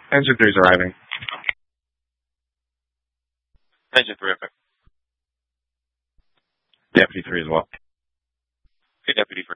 Engine 3's arriving. Engine 3, okay. Deputy 3 as well. Okay, Deputy 3.